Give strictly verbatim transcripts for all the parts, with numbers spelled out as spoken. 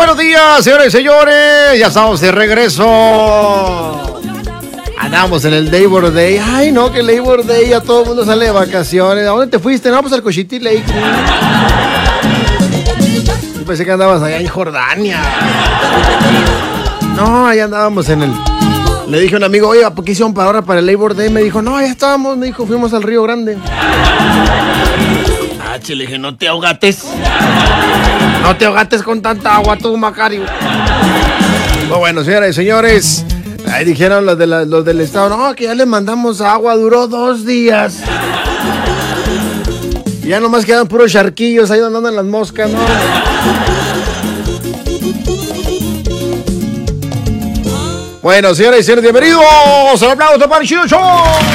buenos días, señores y señores. Ya estamos de regreso. Andamos en el Labor Day. Ay, no, que Labor Day, ya todo el mundo sale de vacaciones. ¿A dónde te fuiste? No, pues al Cochiti Lake. Yo pensé que andabas allá en Jordania. No, allá andábamos en el... Le dije a un amigo, oye, ¿por qué hicieron para ahora para el Labor Day? Me dijo, no, ya estábamos, me dijo, fuimos al Río Grande. Ah, che, le dije, no te ahogates. No te ahogates con tanta agua tú, Macario. Pues bueno, señoras y señores, ahí dijeron los, de la, los del estado, no, que ya le mandamos agua, duró dos días. Y ya nomás quedan puros charquillos ahí donde andan las moscas, ¿no? Bueno, señoras y señores, bienvenidos al aplauso para el Chido Show.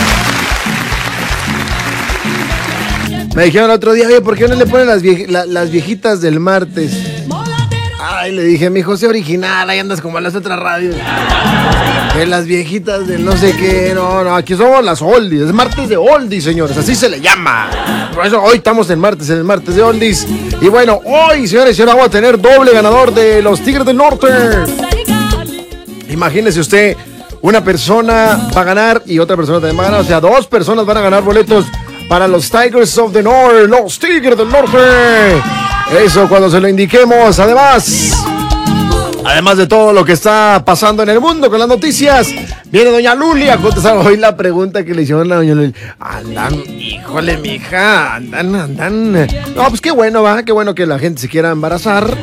Me dijeron el otro día, oye, ¿por qué no le ponen las, vie la, las viejitas del martes? Ay, le dije, mi José original, ahí andas como a las otras radios. Que las viejitas del no sé qué, no, no, aquí somos las oldies, es martes de oldies, señores, así se le llama. Por eso hoy estamos en martes, en el martes de oldies. Y bueno, hoy, señores y señores, vamos a tener doble ganador de los Tigres del Norte. Imagínese usted, una persona va a ganar y otra persona también va a ganar, o sea, dos personas van a ganar boletos para los Tigers of the North, los Tigres del Norte. Eso cuando se lo indiquemos. Además, además de todo lo que está pasando en el mundo con las noticias, viene doña Luli a contestar hoy la pregunta que le hicieron a doña Luli. Andan, híjole, mija, andan, andan. No, pues qué bueno, va, qué bueno que la gente se quiera embarazar.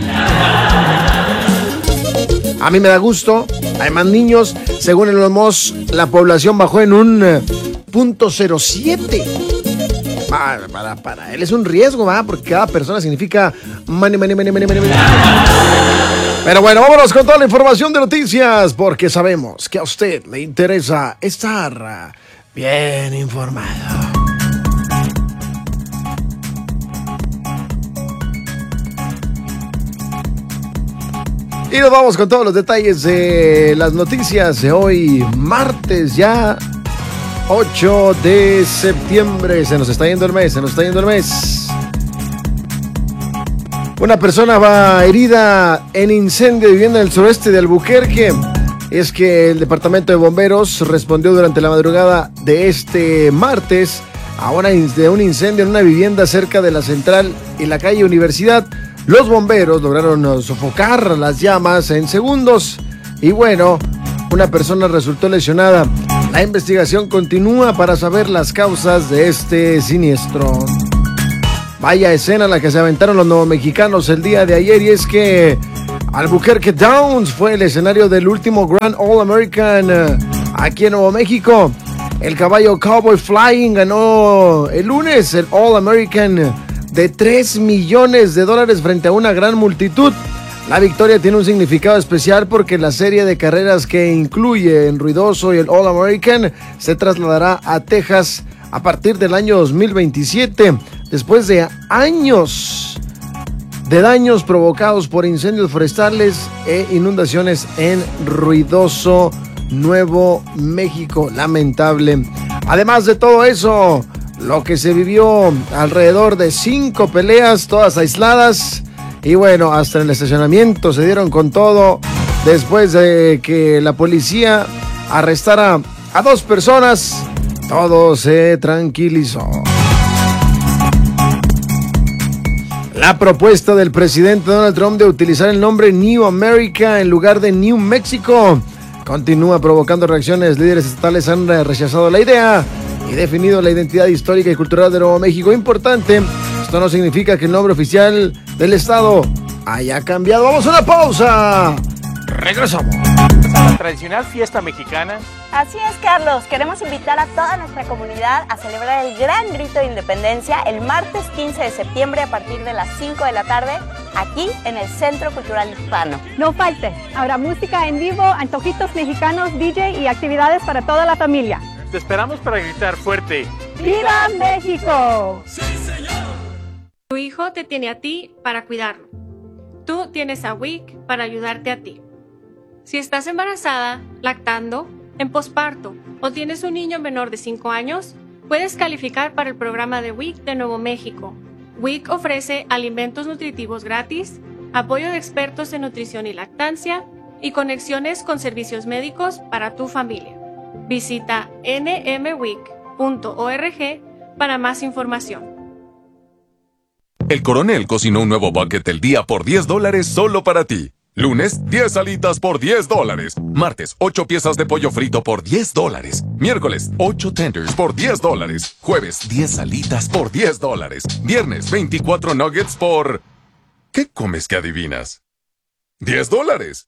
A mí me da gusto. Hay más niños. Según el O M O S, la población bajó en un punto cero siete. Para, para, para él es un riesgo, ¿va? Porque cada persona significa money, money, money, money, money. Pero bueno, vámonos con toda la información de noticias, porque sabemos que a usted le interesa estar bien informado. Y nos vamos con todos los detalles de las noticias de hoy, martes ya, ocho de septiembre. Se nos está yendo el mes, se nos está yendo el mes. Una persona va herida en incendio de vivienda en el sureste de Albuquerque. Es que el departamento de bomberos respondió durante la madrugada de este martes a una, de un incendio en una vivienda cerca de la central y la calle Universidad. Los bomberos lograron sofocar las llamas en segundos y bueno, una persona resultó lesionada. La investigación continúa para saber las causas de este siniestro. Vaya escena la que se aventaron los nuevomexicanos el día de ayer, y es que Albuquerque Downs fue el escenario del último Grand All American uh, aquí en Nuevo México. El caballo Cowboy Flying ganó el lunes el All American de tres millones de dólares frente a una gran multitud. La victoria tiene un significado especial porque la serie de carreras que incluye el ruidoso y el All American se trasladará a Texas a partir del año dos mil veintisiete, después de años de daños provocados por incendios forestales e inundaciones en ruidoso Nuevo México. Lamentable. Además de todo eso, lo que se vivió alrededor de cinco peleas, todas aisladas. Y bueno, hasta en el estacionamiento se dieron con todo después de que la policía arrestara a dos personas. Todo se tranquilizó. La propuesta del presidente Donald Trump de utilizar el nombre New America en lugar de New Mexico continúa provocando reacciones. Líderes estatales han rechazado la idea y definido la identidad histórica y cultural de Nuevo México. Importante, esto no significa que el nombre oficial del estado haya cambiado. Vamos a una pausa. Regresamos. A la tradicional fiesta mexicana. Así es, Carlos. Queremos invitar a toda nuestra comunidad a celebrar el gran grito de independencia el martes quince de septiembre a partir de las cinco de la tarde aquí en el Centro Cultural Hispano. No faltes. Habrá música en vivo, antojitos mexicanos, D J y actividades para toda la familia. Te esperamos para gritar fuerte. ¡Viva México! ¡Sí, señor! Tu hijo te tiene a ti para cuidarlo. Tú tienes a W I C para ayudarte a ti. Si estás embarazada, lactando, en posparto o tienes un niño menor de cinco años, puedes calificar para el programa de W I C de Nuevo México. W I C ofrece alimentos nutritivos gratis, apoyo de expertos en nutrición y lactancia y conexiones con servicios médicos para tu familia. Visita N M W I C punto org para más información. El Coronel cocinó un nuevo bucket del día por diez dólares solo para ti. Lunes, diez alitas por diez dólares. Martes, ocho piezas de pollo frito por diez dólares. Miércoles, ocho tenders por diez dólares. Jueves, diez alitas por diez dólares. Viernes, veinticuatro nuggets por... ¿Qué comes que adivinas? diez dólares.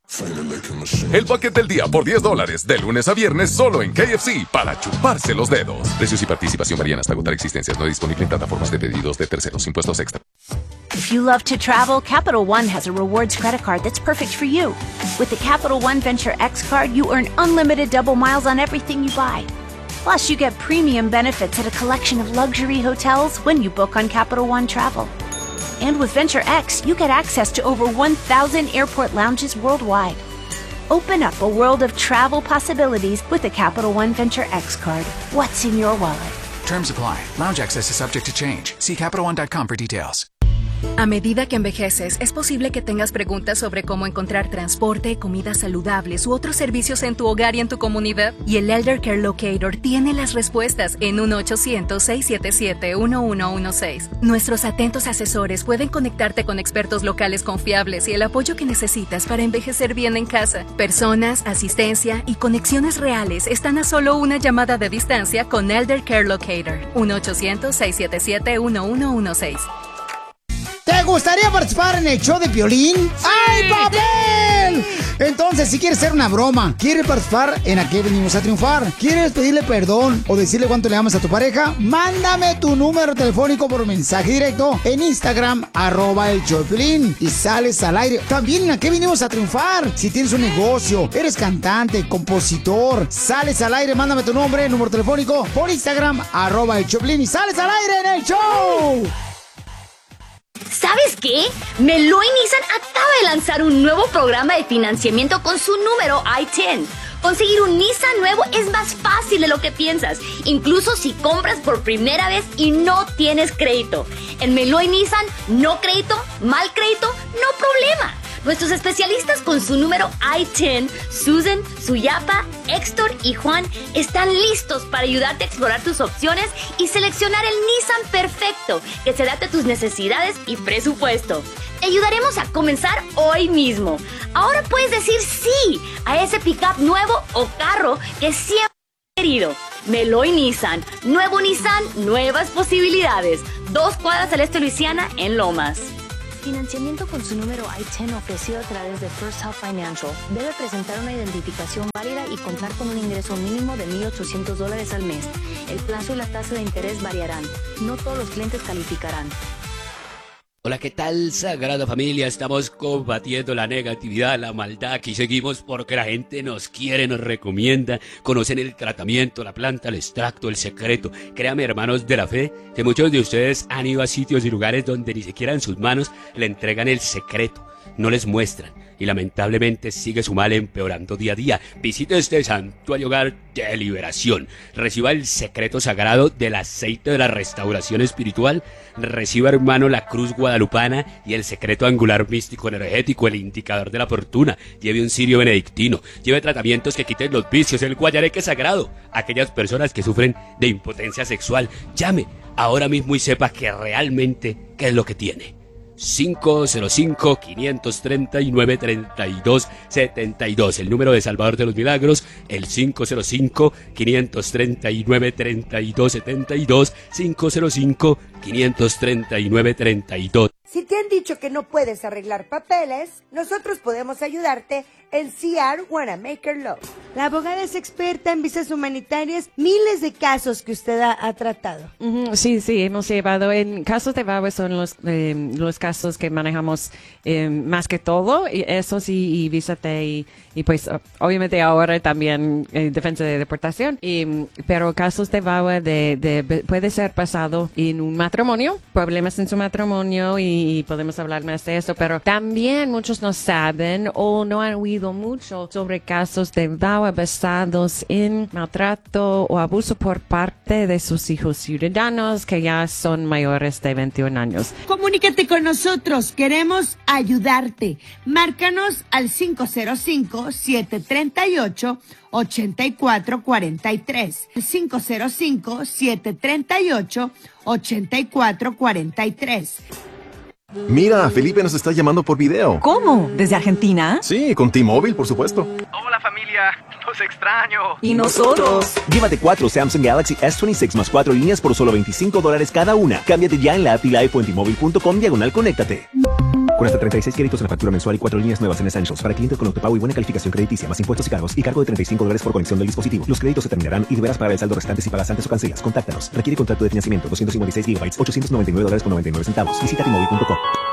El bucket del día por diez dólares. De lunes a viernes solo en K F C para chuparse los dedos. Precios y participación varían hasta agotar existencias. No disponible en plataformas de pedidos de terceros. Impuestos extra. If you love to travel, Capital One has a rewards credit card that's perfect for you. With the Capital One Venture X card, you earn unlimited double miles on everything you buy. Plus, you get premium benefits at a collection of luxury hotels when you book on Capital One Travel. And with Venture X, you get access to over one thousand airport lounges worldwide. Open up a world of travel possibilities with the Capital One Venture X card. What's in your wallet? Terms apply. Lounge access is subject to change. See Capital One dot com for details. A medida que envejeces, es posible que tengas preguntas sobre cómo encontrar transporte, comidas saludables u otros servicios en tu hogar y en tu comunidad. Y el Elder Care Locator tiene las respuestas en uno ochocientos, seiscientos setenta y siete, uno uno uno seis. Nuestros atentos asesores pueden conectarte con expertos locales confiables y el apoyo que necesitas para envejecer bien en casa. Personas, asistencia y conexiones reales están a solo una llamada de distancia con Elder Care Locator. uno ochocientos, seiscientos setenta y siete, uno uno uno seis. ¿Te gustaría participar en el show de Piolín? ¡Sí! ¡Hay papel! Entonces, si quieres hacer una broma, quieres participar en ¿A qué venimos a triunfar? ¿Quieres pedirle perdón o decirle cuánto le amas a tu pareja? Mándame tu número telefónico por mensaje directo en Instagram, arroba el show de Piolín, y sales al aire. También en ¿A qué venimos a triunfar? Si tienes un negocio, eres cantante, compositor, sales al aire, mándame tu nombre, número telefónico por Instagram, arroba el show de Piolín, y sales al aire en el show. ¿Sabes qué? Meloy Nissan acaba de lanzar un nuevo programa de financiamiento con su número I diez. Conseguir un Nissan nuevo es más fácil de lo que piensas, incluso si compras por primera vez y no tienes crédito. En Meloy Nissan, no crédito, mal crédito, no problema. Nuestros especialistas con su número I diez, Susan, Suyapa, Héctor y Juan, están listos para ayudarte a explorar tus opciones y seleccionar el Nissan perfecto que se adapte a tus necesidades y presupuesto. Te ayudaremos a comenzar hoy mismo. Ahora puedes decir sí a ese pickup nuevo o carro que siempre has querido. Meloy Nissan, nuevo Nissan, nuevas posibilidades. Dos cuadras al este de Luisiana en Lomas. Financiamiento con su número I diez ofrecido a través de First Health Financial. Debe presentar una identificación válida y contar con un ingreso mínimo de mil ochocientos dólares al mes. El plazo y la tasa de interés variarán. No todos los clientes calificarán. Hola, ¿qué tal, Sagrada Familia? Estamos combatiendo la negatividad, la maldad. Aquí seguimos porque la gente nos quiere, nos recomienda. Conocen el tratamiento, la planta, el extracto, el secreto. Créame, hermanos de la fe, que muchos de ustedes han ido a sitios y lugares donde ni siquiera en sus manos le entregan el secreto. No les muestran. Y lamentablemente sigue su mal empeorando día a día. Visite este santuario hogar de liberación. Reciba el secreto sagrado del aceite de la restauración espiritual. Reciba, hermano, la cruz guadalupana y el secreto angular místico energético, el indicador de la fortuna. Lleve un cirio benedictino. Lleve tratamientos que quiten los vicios, el guayareque sagrado. Aquellas personas que sufren de impotencia sexual, llame ahora mismo y sepa que realmente qué es lo que tiene. cinco cero cinco, cinco tres nueve, tres dos siete dos, el número de Salvador de los Milagros, el cinco cero cinco, cinco tres nueve, tres dos siete dos, cinco cero cinco, cinco tres nueve, tres dos. Si te han dicho que no puedes arreglar papeles, nosotros podemos ayudarte en C R Wanamaker Law. La abogada es experta en visas humanitarias, miles de casos que usted ha, ha tratado. Uh-huh, sí, sí, hemos llevado en casos de V A W A son los eh, los casos que manejamos eh, más que todo, y eso sí, y visa T, y, y pues obviamente ahora también eh, defensa de deportación, y, pero casos de V A W A de, de, puede ser pasado en un matrimonio, problemas en su matrimonio y y podemos hablar más de eso, pero también muchos no saben o no han oído mucho sobre casos de V A W A basados en maltrato o abuso por parte de sus hijos ciudadanos que ya son mayores de veintiún años. Comunícate con nosotros, queremos ayudarte. Márcanos al cinco cero cinco, siete tres ocho, ocho cuatro cuatro tres. cinco cero cinco, siete tres ocho, ocho cuatro cuatro tres. Mira, Felipe nos está llamando por video. ¿Cómo? ¿Desde Argentina? Sí, con T-Mobile, por supuesto. Hola familia, los extraño. ¿Y nosotros? Llévate cuatro Samsung Galaxy S veintiséis más cuatro líneas por solo veinticinco dólares cada una. Cámbiate ya en la app y live o en T-Mobile punto com diagonal conéctate. Con hasta treinta y seis créditos en la factura mensual y cuatro líneas nuevas en Essentials para clientes con autopago y buena calificación crediticia, más impuestos y cargos y cargo de treinta y cinco dólares por conexión del dispositivo. Los créditos se terminarán y deberás pagar el saldo restante si pagas antes o cancelas. Contáctanos. Requiere contrato de financiamiento doscientos cincuenta y seis gigabytes, ochocientos noventa y nueve dólares con noventa y nueve centavos. Visita T Mobile punto com.